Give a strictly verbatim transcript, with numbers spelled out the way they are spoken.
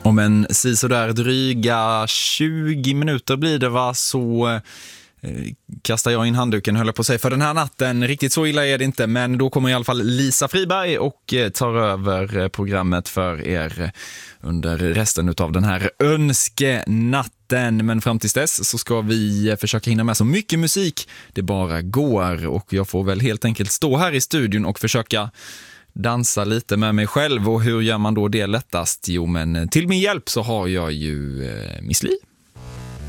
Om en sisådär dryga tjugo minuter blir det, va, så eh, kastar jag in handduken, höll jag på att säga, för den här natten. Riktigt så illa är det inte, men då kommer i alla fall Lisa Friberg och eh, tar över programmet för er under resten av den här önskenatten. Men fram tills dess så ska vi försöka hinna med så mycket musik det bara går, och jag får väl helt enkelt stå här i studion och försöka dansa lite med mig själv. Och hur gör man då det lättast? Jo, men till min hjälp så har jag ju eh, Miss Li.